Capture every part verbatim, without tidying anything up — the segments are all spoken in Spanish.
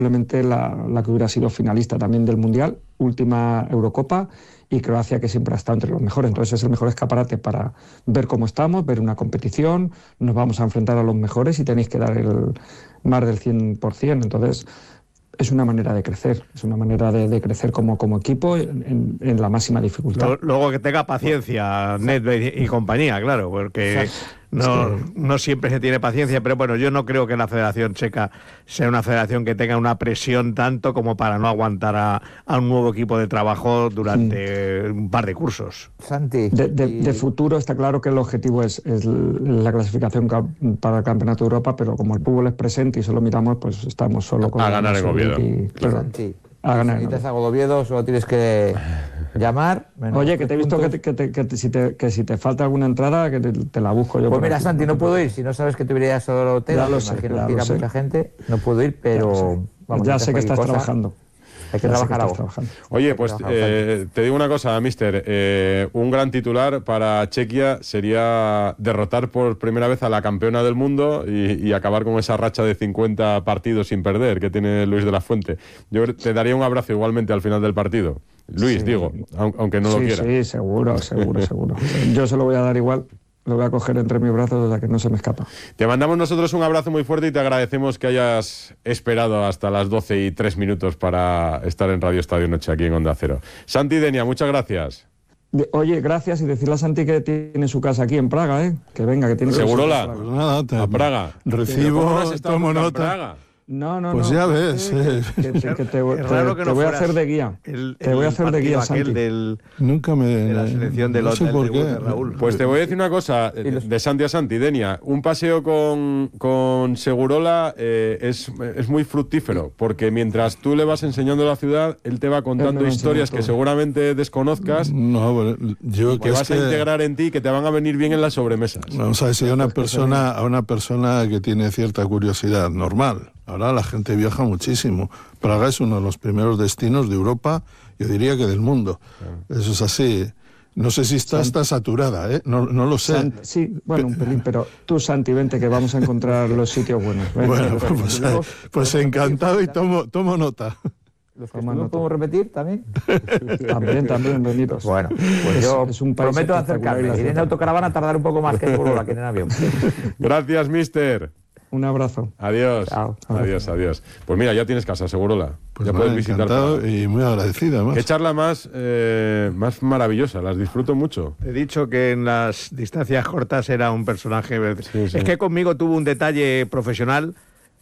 probablemente la, la que hubiera sido finalista también del Mundial, última Eurocopa, y Croacia, que siempre ha estado entre los mejores. Entonces es el mejor escaparate para ver cómo estamos, ver una competición, nos vamos a enfrentar a los mejores y tenéis que dar el más del cien por ciento. Entonces es una manera de crecer, es una manera de, de crecer como, como equipo en, en la máxima dificultad. Luego que tenga paciencia, Nedved y, y compañía, claro, porque no, no siempre se tiene paciencia, pero bueno, yo no creo que la Federación Checa sea una federación que tenga una presión tanto como para no aguantar a, a un nuevo equipo de trabajo durante sí. un par de cursos. Santi. De, de, y... de futuro está claro que el objetivo es, es la clasificación para el Campeonato de Europa, pero como el fútbol es presente y solo miramos, pues estamos solo con... A ganar en Oviedo. Y, Santi, a ganar. Si necesitas algo de Oviedo, solo tienes que llamar. Oye, que te he visto que, te, que, te, que, te, si te, que si te falta alguna entrada, que te, te la busco yo. Pues mira, aquí. Santi, no puedo ir. Si no sabes que te iría solo al hotel, ya lo sé, imagino ya que irá mucha gente. No puedo ir, pero... Vamos, ya sé que estás cosa. trabajando. Hay que ya trabajar que algo. Trabajando. Oye, pues eh, te digo una cosa, mister. Eh, un gran titular para Chequia sería derrotar por primera vez a la campeona del mundo y, y acabar con esa racha de cincuenta partidos sin perder que tiene Luis de la Fuente. Yo te daría un abrazo igualmente al final del partido. Luis, sí. digo, aunque no sí, lo quiera. Sí, seguro, seguro, seguro. Yo se lo voy a dar igual. Lo voy a coger entre mis brazos para que no se me escapa. Te mandamos nosotros un abrazo muy fuerte y te agradecemos que hayas esperado hasta las doce y tres minutos para estar en Radio Estadio Noche aquí en Onda Cero. Santi Denia, muchas gracias. Oye, gracias, y decirle a Santi que tiene su casa aquí en Praga, ¿eh? Que venga, que tiene... ¿Segurola? Pues nada, te... a Praga. Recibo, tomo nota. No, no, pues no. ya ves. Eh, que, que, que, que te, te, raro que te no voy a hacer de guía. El, te voy a hacer de guía, Santi. Del, Nunca me... De la selección del no sé hotel por de qué. Raúl. Pues te voy a decir una cosa, de Santi a Santi, Denia. Un paseo con, con Segurola eh, es, es muy fructífero, porque mientras tú le vas enseñando la ciudad, él te va contando historias que seguramente desconozcas, no, bueno, yo que, que vas es a que... integrar en ti, que te van a venir bien en las sobremesas. Vamos a decir, a una persona, a una persona que tiene cierta curiosidad normal. Ahora la gente viaja muchísimo. Praga es uno de los primeros destinos de Europa, yo diría que del mundo. Claro. Eso es así. No sé si está, está saturada, ¿eh? No, no lo sé. Sant, sí, bueno, un pelín, pero tú, Santi, vente que vamos a encontrar los sitios buenos. Vente, bueno, pues, pues, pues encantado y tomo, tomo nota. ¿Los que no podemos repetir también? También, también, venidos. Bueno, pues es, yo es un prometo acercarme. Ir en autocaravana a tardar un poco más que en Segurola, que en avión. Gracias, mister. Un abrazo. Adiós. Chao. Adiós, adiós. Pues mira, ya tienes casa, Segurola. Pues ya vale, puedes visitar. Y muy agradecida, además. Qué charla más, eh, más maravillosa, las disfruto mucho. He dicho que en las distancias cortas era un personaje... Sí, sí. Es que conmigo tuvo un detalle profesional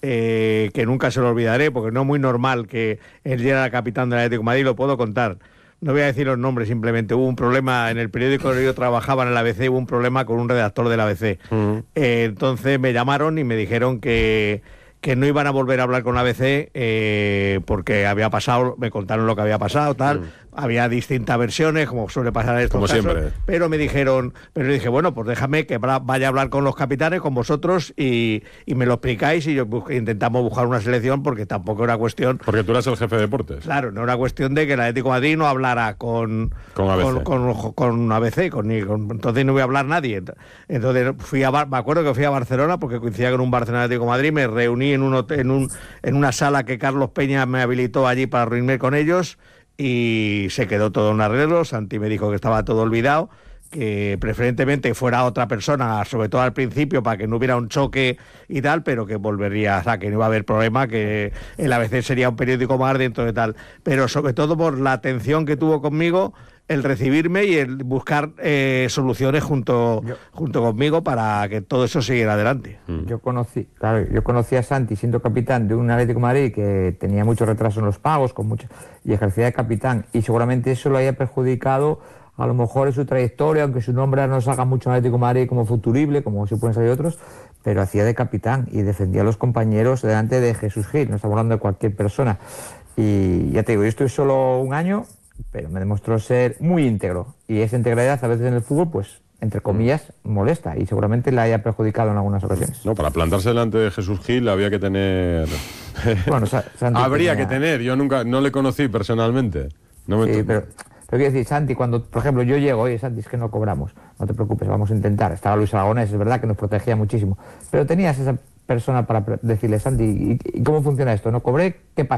eh, que nunca se lo olvidaré, porque no es muy normal que él era capitán del Atlético de Madrid, lo puedo contar. No voy a decir los nombres, simplemente hubo un problema en el periódico que yo trabajaba en el A B C, hubo un problema con un redactor del A B C. Uh-huh. Eh, entonces me llamaron y me dijeron que, que no iban a volver a hablar con A B C eh, porque había pasado, me contaron lo que había pasado, tal. Uh-huh. Había distintas versiones, como suele pasar en estos como casos, siempre. Pero me dijeron, pero yo dije, bueno, pues déjame que vaya a hablar con los capitanes, con vosotros, y, y me lo explicáis, y yo bus- intentamos buscar una selección, porque tampoco era cuestión... Porque tú eras el jefe de deportes. Claro, no era cuestión de que el Atlético de Madrid no hablara con, con A B C, con, con, con A B C, con, con, entonces no iba a hablar nadie. Entonces fui a, me acuerdo que fui a Barcelona, porque coincidía con un Barcelona Atlético de Madrid, me reuní en, un hotel, en, un, en una sala que Carlos Peña me habilitó allí para reunirme con ellos, y se quedó todo en arreglo. Santi me dijo que estaba todo olvidado, que preferentemente fuera otra persona, sobre todo al principio, para que no hubiera un choque y tal, pero que volvería, o sea, que no iba a haber problema, que el A B C sería un periódico más dentro de tal, pero sobre todo por la atención que tuvo conmigo, el recibirme y el buscar eh, soluciones junto, yo, junto conmigo para que todo eso siguiera adelante. Yo conocí, claro, yo conocí a Santi siendo capitán de un Atlético de Madrid que tenía mucho retraso en los pagos, con mucho, y ejercía de capitán, y seguramente eso lo haya perjudicado a lo mejor en su trayectoria, aunque su nombre no salga mucho en Atlético de Madrid como futurible, como si pueden salir otros, pero hacía de capitán y defendía a los compañeros delante de Jesús Gil, no estamos hablando de cualquier persona. Y ya te digo, yo estoy solo un año, pero me demostró ser muy íntegro, y esa integridad a veces en el fútbol, pues, entre comillas, molesta, y seguramente la haya perjudicado en algunas ocasiones. No, para plantarse delante de Jesús Gil había que tener... Bueno, Santi habría tenía... que tener, yo nunca, no le conocí personalmente. No me sí, to... pero, pero quiero decir, Santi, cuando, por ejemplo, yo llego, oye, Santi, es que no cobramos, no te preocupes, vamos a intentar. Estaba Luis Aragonés, es verdad que nos protegía muchísimo, pero tenías esa persona para decirle, Santi, ¿y, y cómo funciona esto? ¿No cobré? ¿Qué pasa?